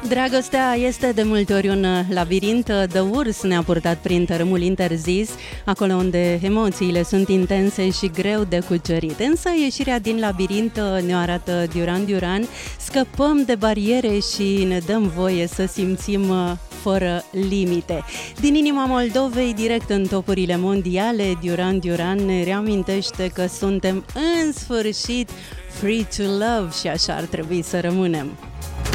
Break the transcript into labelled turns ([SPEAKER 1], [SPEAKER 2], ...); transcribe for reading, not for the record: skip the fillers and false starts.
[SPEAKER 1] Dragostea este de multe ori un labirint. The Urs ne-a purtat prin tărâmul interzis, acolo unde emoțiile sunt intense și greu de cucerit. Însă ieșirea din labirint ne-o arată Duran Duran. Scăpăm de bariere și ne dăm voie să simțim fără limite. Din inima Moldovei, direct în topurile mondiale, Duran Duran ne reamintește că suntem în sfârșit free to love și așa ar trebui să rămânem.